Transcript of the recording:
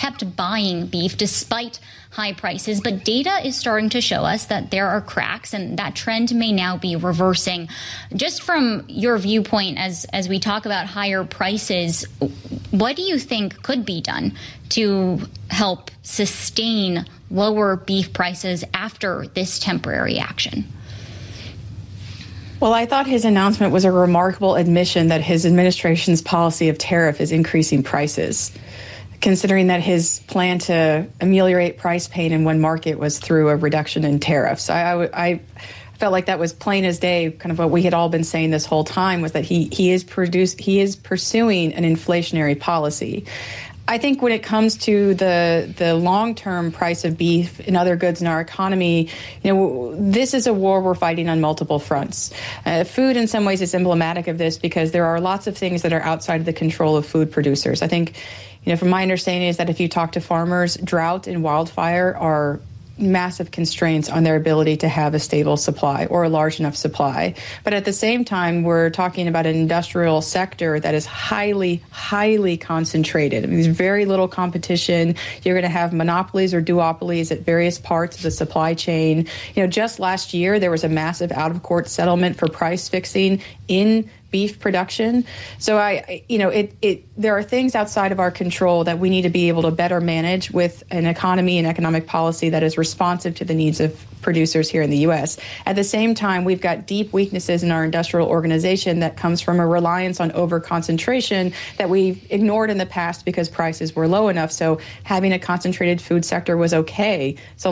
kept buying beef despite high prices. But data is starting to show us that there are cracks, and that trend may now be reversing. Just from your viewpoint, as we talk about higher prices, what do you think could be done to help sustain lower beef prices after this temporary action? Well, I thought his announcement was a remarkable admission that his administration's policy of tariff is increasing prices, considering that his plan to ameliorate price pain in one market was through a reduction in tariffs. I felt like that was plain as day. Kind of what we had all been saying this whole time was that he is pursuing an inflationary policy. I think when it comes to the long-term price of beef and other goods in our economy, this is a war we're fighting on multiple fronts. Food, in some ways, is emblematic of this because there are lots of things that are outside of the control of food producers. I think, from my understanding is that if you talk to farmers, drought and wildfire are massive constraints on their ability to have a stable supply or a large enough supply. But at the same time, we're talking about an industrial sector that is highly, highly concentrated. I mean, there's very little competition. You're going to have monopolies or duopolies at various parts of the supply chain. Just last year, there was a massive out-of-court settlement for price fixing in beef production. So there are things outside of our control that we need to be able to better manage with an economy and economic policy that is responsive to the needs of producers here in the U.S. At the same time, we've got deep weaknesses in our industrial organization that comes from a reliance on over-concentration that we've ignored in the past because prices were low enough. So having a concentrated food sector was okay, so